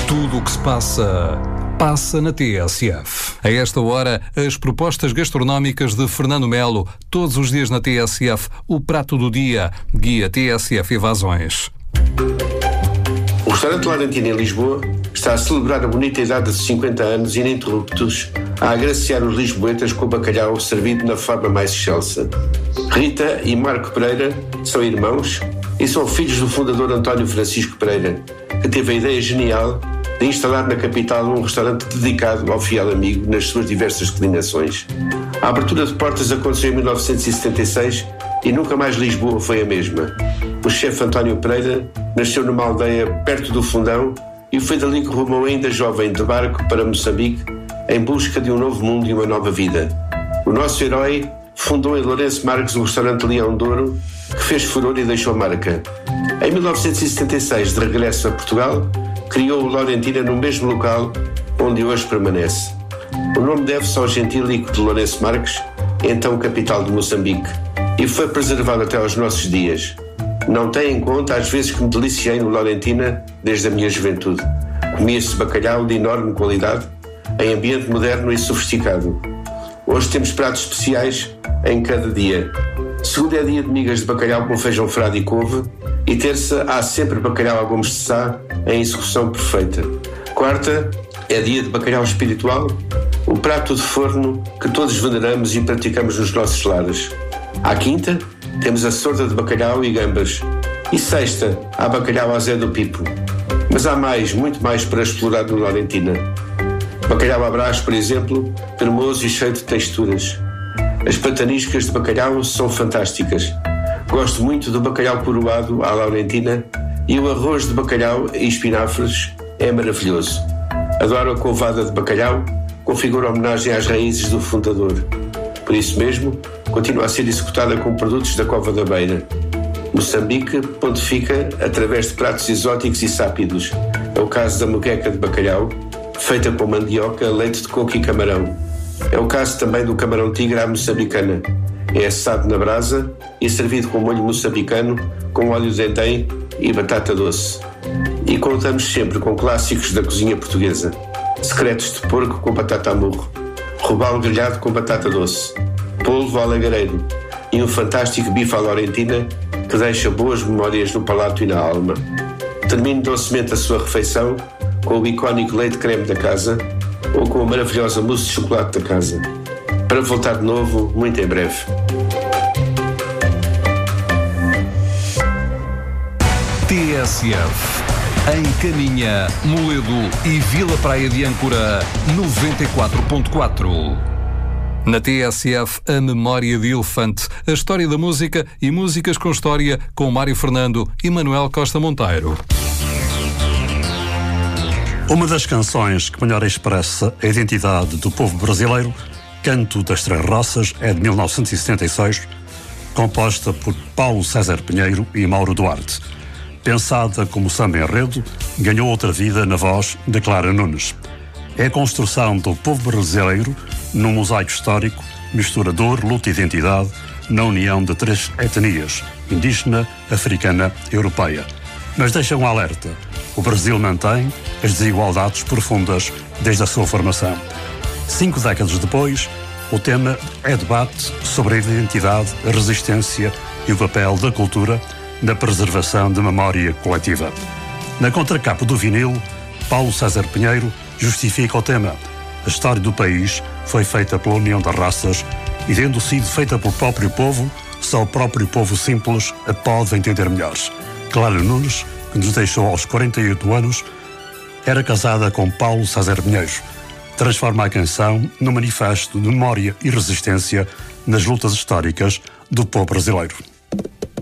Tudo o que se passa, passa na TSF. A esta hora, as propostas gastronómicas de Fernando Melo. Todos os dias na TSF, o prato do dia. Guia TSF Evasões. O restaurante Laurentina em Lisboa está a celebrar a bonita idade de 50 anos ininterruptos, a agraciar os lisboetas com o bacalhau servido na forma mais excelsa. Rita e Marco Pereira são irmãos e são filhos do fundador António Francisco Pereira, que teve a ideia genial de instalar na capital um restaurante dedicado ao fiel amigo nas suas diversas declinações. A abertura de portas aconteceu em 1976 e nunca mais Lisboa foi a mesma. O chefe António Pereira nasceu numa aldeia perto do Fundão e foi dali que rumou ainda jovem de barco para Moçambique em busca de um novo mundo e uma nova vida. O nosso herói fundou em Lourenço Marques o restaurante Leão de Ouro, que fez furor e deixou marca. Em 1976, de regresso a Portugal, criou o Laurentina no mesmo local onde hoje permanece. O nome deve-se ao gentílico de Lourenço Marques, então capital de Moçambique, e foi preservado até aos nossos dias. Não tem em conta as vezes que me deliciei no Laurentina desde a minha juventude. Comia-se bacalhau de enorme qualidade, em ambiente moderno e sofisticado. Hoje temos pratos especiais em cada dia. Segunda é dia de migas de bacalhau com feijão frado e couve, e terça há sempre bacalhau à gomes de sá em execução perfeita. Quarta é dia de bacalhau espiritual, o prato de forno que todos veneramos e praticamos nos nossos lares. À quinta temos a sorda de bacalhau e gambas, e sexta há bacalhau à Zé do Pipo. Mas há mais, muito mais para explorar no Laurentina. Bacalhau à Brás, por exemplo, cremoso e cheio de texturas. As pataniscas de bacalhau são fantásticas. Gosto muito do bacalhau coroado à Laurentina e o arroz de bacalhau e espinafres é maravilhoso. Adoro a couvada de bacalhau, configura homenagem às raízes do fundador. Por isso mesmo, continua a ser executada com produtos da Cova da Beira. Moçambique pontifica através de pratos exóticos e sápidos. É o caso da moqueca de bacalhau, feita com mandioca, leite de coco e camarão. É o caso também do camarão tigre à moçambicana. É assado na brasa e servido com molho moçambicano, com óleo de dendém e batata doce. E contamos sempre com clássicos da cozinha portuguesa. Secretos de porco com batata a murro, robalo grelhado com batata doce, polvo alagareiro e um fantástico bife à Laurentina que deixa boas memórias no palato e na alma. Termine docemente a sua refeição com o icónico leite creme da casa ou com a maravilhosa mousse de chocolate da casa. Para voltar de novo, muito em breve. TSF. Em Caminha, Moledo e Vila Praia de Âncora, 94.4. Na TSF, a memória de elefante, a história da música e músicas com história com Mário Fernando e Manuel Costa Monteiro. Uma das canções que melhor expressa a identidade do povo brasileiro, Canto das Três Roças, é de 1976, composta por Paulo César Pinheiro e Mauro Duarte. Pensada como samba enredo, ganhou outra vida na voz de Clara Nunes. É a construção do povo brasileiro num mosaico histórico, mistura dor, luta e identidade, na união de três etnias, indígena, africana e europeia. Mas deixa um alerta: o Brasil mantém as desigualdades profundas desde a sua formação. 5 décadas depois, o tema é debate sobre a identidade, a resistência e o papel da cultura na preservação da memória coletiva. Na contracapa do vinil, Paulo César Pinheiro justifica o tema. A história do país foi feita pela união das raças e, tendo sido feita pelo próprio povo, só o próprio povo simples a pode entender melhor. Clara Nunes, que nos deixou aos 48 anos, era casada com Paulo César Pinheiro. Transforma a canção num manifesto de memória e resistência nas lutas históricas do povo brasileiro.